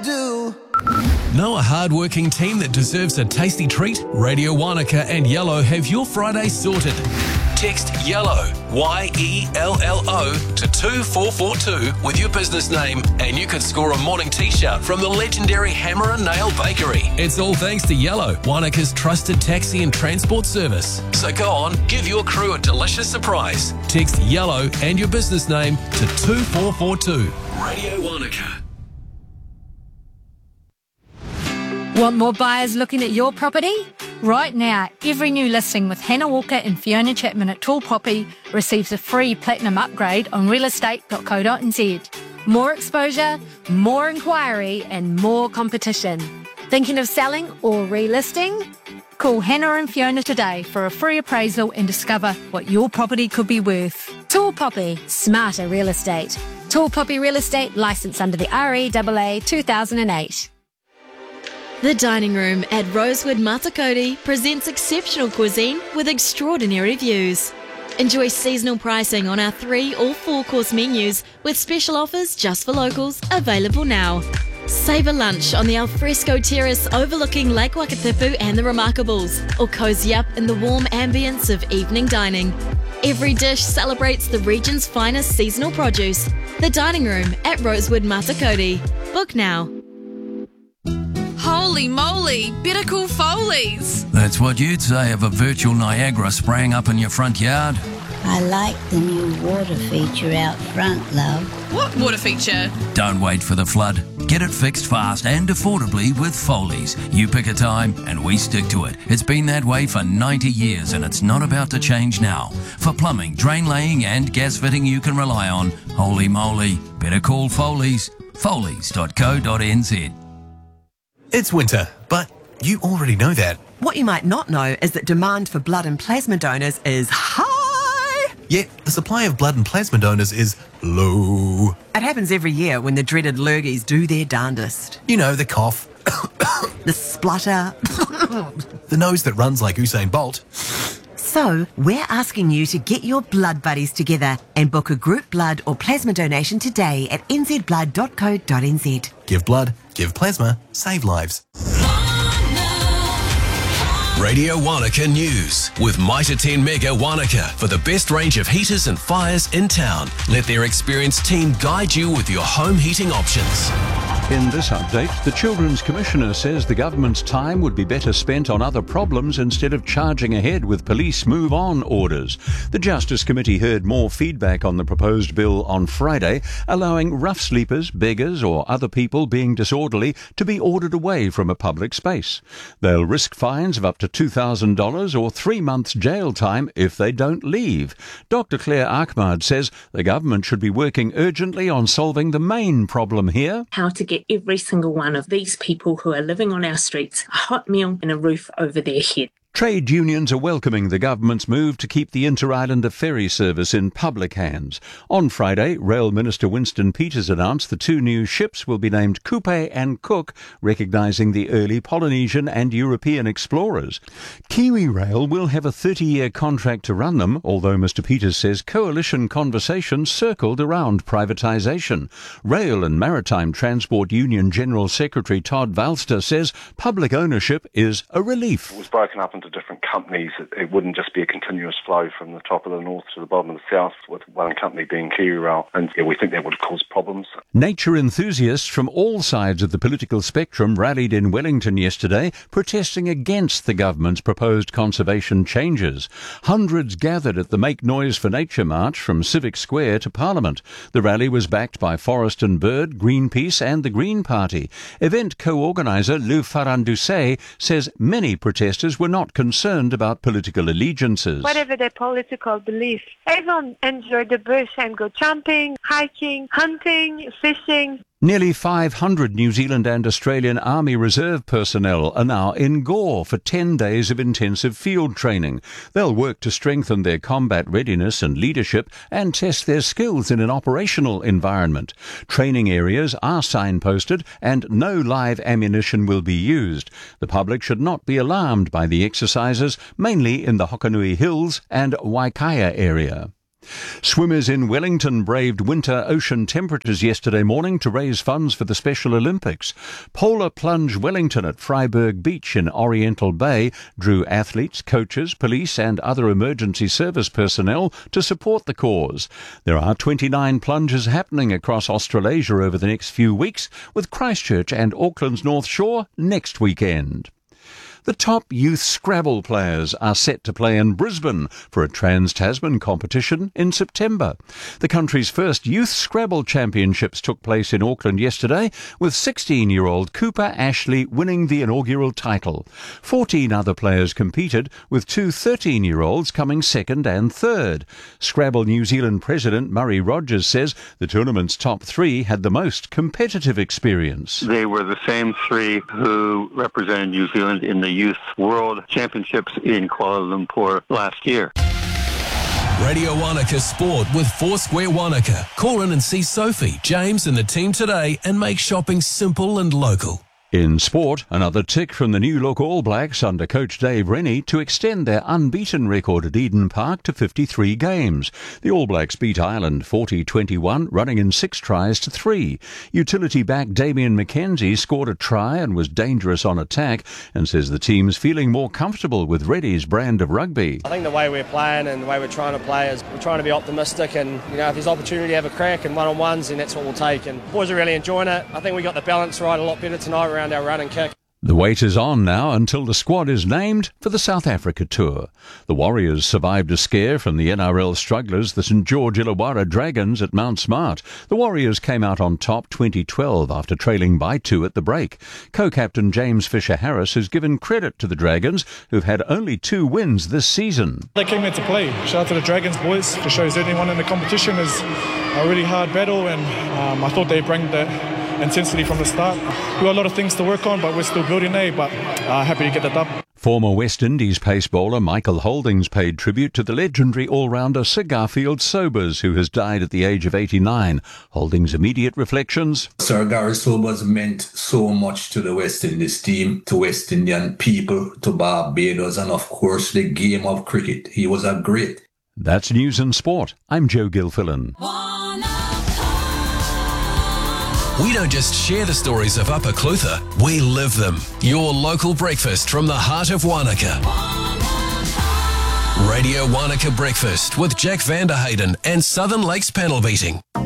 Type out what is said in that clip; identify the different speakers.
Speaker 1: do.
Speaker 2: Know a hard-working team that deserves a tasty treat? Radio Wanaka and Yellow have your Friday sorted. Text YELLOW, YELLO, to 2442 with your business name and you could score a morning t-shirt from the legendary Hammer and Nail Bakery. It's all thanks to Yellow, Wanaka's trusted taxi and transport service. So go on, give your crew a delicious surprise. Text YELLOW and your business name to 2442. Radio Wanaka.
Speaker 3: Want more buyers looking at your property? Right now, every new listing with Hannah Walker and Fiona Chapman at Tall Poppy receives a free platinum upgrade on realestate.co.nz. More exposure, more inquiry and more competition. Thinking of selling or relisting? Call Hannah and Fiona today for a free appraisal and discover what your property could be worth.
Speaker 4: Tall Poppy, smarter real estate. Tall Poppy Real Estate, licensed under the REAA 2008.
Speaker 5: The Dining Room at Rosewood Matakoti presents exceptional cuisine with extraordinary views. Enjoy seasonal pricing on our 3 or 4 course menus with special offers just for locals available now. Savour lunch on the alfresco terrace overlooking Lake Wakatipu and the Remarkables, or cozy up in the warm ambience of evening dining. Every dish celebrates the region's finest seasonal produce. The Dining Room at Rosewood Matakoti. Book now.
Speaker 6: Holy moly, better call Foley's.
Speaker 7: That's what you'd say of a virtual Niagara spraying up in your front yard.
Speaker 8: I like the new water feature out front, love.
Speaker 6: What water feature?
Speaker 7: Don't wait for the flood. Get it fixed fast and affordably with Foley's. You pick a time and we stick to it. It's been that way for 90 years and it's not about to change now. For plumbing, drain laying and gas fitting you can rely on, holy moly, better call Foley's. Foley's.co.nz.
Speaker 9: It's winter, but you already know that.
Speaker 10: What you might not know is that demand for blood and plasma donors is high.
Speaker 9: Yet the supply of blood and plasma donors is low.
Speaker 10: It happens every year when the dreaded lurgies do their darndest.
Speaker 9: You know, the cough.
Speaker 10: The splutter.
Speaker 9: The nose that runs like Usain Bolt.
Speaker 10: So, we're asking you to get your blood buddies together and book a group blood or plasma donation today at nzblood.co.nz.
Speaker 9: Give blood, give plasma, save lives.
Speaker 2: Radio Wanaka News with Mitre 10 Mega Wanaka for the best range of heaters and fires in town. Let their experienced team guide you with your home heating options.
Speaker 11: In this update, the Children's Commissioner says the government's time would be better spent on other problems instead of charging ahead with police move-on orders. The Justice Committee heard more feedback on the proposed bill on Friday, allowing rough sleepers, beggars or other people being disorderly to be ordered away from a public space. They'll risk fines of up to $2,000 or 3 months jail time if they don't leave. Dr. Claire Ahmad says the government should be working urgently on solving the main problem here.
Speaker 12: How to get every single one of these people who are living on our streets a hot meal and a roof over their head.
Speaker 11: Trade unions are welcoming the government's move to keep the Inter-Islander ferry service in public hands. On Friday, Rail Minister Winston Peters announced the 2 new ships will be named Kupe and Cook, recognising the early Polynesian and European explorers. Kiwi Rail will have a 30-year contract to run them, although Mr Peters says coalition conversations circled around privatisation. Rail and Maritime Transport Union General Secretary Todd Valster says public ownership is a relief.
Speaker 13: It was broken up into different companies. It wouldn't just be a continuous flow from the top of the north to the bottom of the south, with one company being KiwiRail, and we think that would cause problems.
Speaker 11: Nature enthusiasts from all sides of the political spectrum rallied in Wellington yesterday, protesting against the government's proposed conservation changes. Hundreds gathered at the Make Noise for Nature march from Civic Square to Parliament. The rally was backed by Forest and Bird, Greenpeace and the Green Party. Event co-organiser Lou Farandusay says many protesters were not concerned about political allegiances.
Speaker 14: Whatever their political beliefs, everyone enjoy the bush and go camping, hiking, hunting, fishing.
Speaker 11: Nearly 500 New Zealand and Australian Army Reserve personnel are now in Gore for 10 days of intensive field training. They'll work to strengthen their combat readiness and leadership and test their skills in an operational environment. Training areas are signposted and no live ammunition will be used. The public should not be alarmed by the exercises, mainly in the Hokanui Hills and Waikaia area. Swimmers in Wellington braved winter ocean temperatures yesterday morning to raise funds for the Special Olympics. Polar Plunge Wellington at Freiburg Beach in Oriental Bay drew athletes, coaches, police and other emergency service personnel to support the cause. There are 29 plunges happening across Australasia over the next few weeks, with Christchurch and Auckland's North Shore next weekend. The top youth Scrabble players are set to play in Brisbane for a Trans-Tasman competition in September. The country's first youth Scrabble championships took place in Auckland yesterday, with 16-year-old Cooper Ashley winning the inaugural title. 14 other players competed, with two 13-year-olds coming second and third. Scrabble New Zealand President Murray Rogers says the tournament's top three had the most competitive experience.
Speaker 1: They were the same three who represented New Zealand in the Youth World Championships in Kuala Lumpur last year.
Speaker 2: Radio Wanaka Sport with Foursquare Wanaka. Call in and see Sophie, James and the team today and make shopping simple and local.
Speaker 11: In sport, another tick from the new look All Blacks under coach Dave Rennie to extend their unbeaten record at Eden Park to 53 games. The All Blacks beat Ireland 40-21, running in 6 tries to 3. Utility back Damien McKenzie scored a try and was dangerous on attack, and says the team's feeling more comfortable with Reddy's brand of rugby.
Speaker 15: I think the way we're playing and the way we're trying to play is we're trying to be optimistic, and if there's opportunity to have a crack and one-on-ones, then that's what we'll take. And boys are really enjoying it. I think we got the balance right a lot better tonight around our run and kick.
Speaker 11: The wait is on now until the squad is named for the South Africa tour. The Warriors survived a scare from the NRL strugglers, the St George Illawarra Dragons at Mount Smart. The Warriors came out on top 2012 after trailing by 2 at the break. Co-captain James Fisher-Harris has given credit to the Dragons, who've had only 2 wins this season.
Speaker 16: They came here to play. Shout out to the Dragons boys. To show anyone in the competition is a really hard battle, and I thought they bring the intensity from the start. We've got a lot of things to work on, but we're still building there, but happy to get the dub.
Speaker 11: Former West Indies pace bowler Michael Holdings paid tribute to the legendary all-rounder Sir Garfield Sobers, who has died at the age of 89. Holdings' immediate reflections.
Speaker 17: Sir Gary Sobers meant so much to the West Indies team, to West Indian people, to Barbados, and of course the game of cricket. He was a great.
Speaker 11: That's News and Sport. I'm Joe Gilfillan.
Speaker 2: We don't just share the stories of Upper Clutha, we live them. Your local breakfast from the heart of Wanaka. Radio Wanaka Breakfast with Jack Vanderhayden and Southern Lakes Panel Beating.